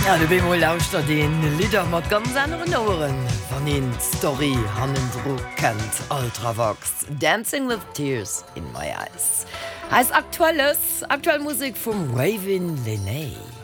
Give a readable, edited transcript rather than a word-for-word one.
Ja, du bemol lauscht den Lieder mat ganz anderen Ohren. Van den Story Hannendruck kennt Ultravox. Dancing with Tears in my eyes. Als aktuell Musik vom Raven Lene.